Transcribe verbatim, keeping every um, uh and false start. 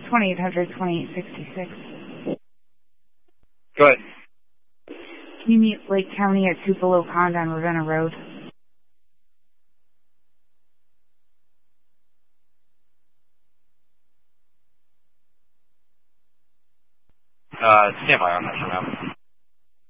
twenty-eight hundred, twenty-eight sixty-six. Go ahead. Can you meet Lake County at Tupelo Pond on Ravenna Road? Uh, stand by on that for now.